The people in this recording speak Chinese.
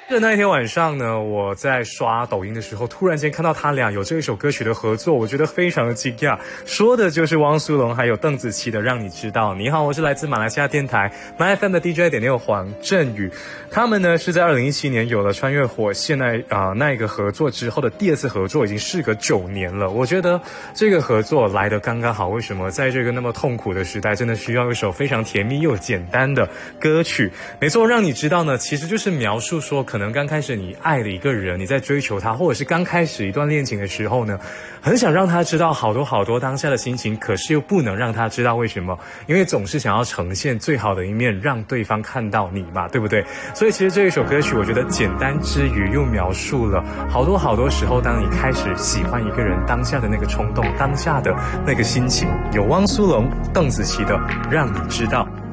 就那一天晚上呢，我在刷抖音的时候，突然间看到他俩有这一首歌曲的合作，我觉得非常的惊讶。说的就是汪苏泷还有邓紫棋的《让你知道》。你好，我是来自马来西亚电台 MyFM 的 DJ.6 黄振宇。他们呢是在2017年有了穿越火线那一个合作之后的第二次合作，已经事隔9年了。我觉得这个合作来得刚刚好。为什么在这个那么痛苦的时代，真的需要一首非常甜蜜又简单的歌曲？没错，让你知道呢，其实就是描述说，可能刚开始你爱了一个人，你在追求他，或者是刚开始一段恋情的时候呢，很想让他知道好多当下的心情，可是又不能让他知道。为什么？因为总是想要呈现最好的一面，让对方看到你嘛，对不对？所以其实这一首歌曲，我觉得简单之余又描述了好多时候，当你开始喜欢一个人当下的那个冲动，当下的那个心情。有汪苏泷、邓紫棋的《让你知道》。